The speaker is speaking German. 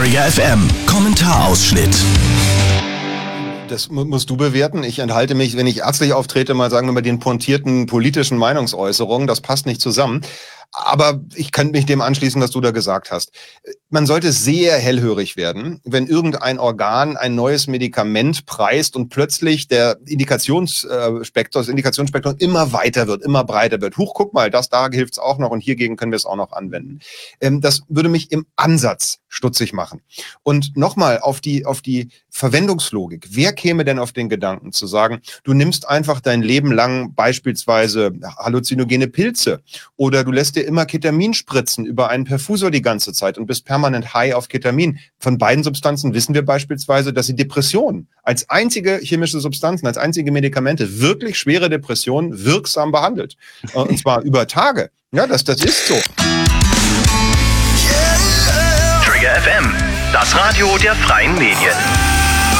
Trigger FM Kommentarausschnitt. Das musst du bewerten. Ich enthalte mich, wenn ich ärztlich auftrete, mal sagen wir mal den pointierten politischen Meinungsäußerungen. Das passt nicht zusammen. Aber ich könnte mich dem anschließen, was du da gesagt hast. Man sollte sehr hellhörig werden, wenn irgendein Organ ein neues Medikament preist und plötzlich der Indikationsspektrum immer weiter wird, immer breiter wird. Huch, guck mal, da hilft's auch noch und hiergegen können wir es auch noch anwenden. Das würde mich im Ansatz stutzig machen. Und nochmal auf die Verwendungslogik. Wer käme denn auf den Gedanken zu sagen, du nimmst einfach dein Leben lang beispielsweise halluzinogene Pilze oder du lässt dir immer Ketamin spritzen über einen Perfusor die ganze Zeit und bist permanent high auf Ketamin. Von beiden Substanzen wissen wir beispielsweise, dass sie Depressionen als einzige chemische Substanzen, als einzige Medikamente wirklich schwere Depressionen wirksam behandelt. Und zwar über Tage. Ja, das ist so. Trigger FM, das Radio der freien Medien.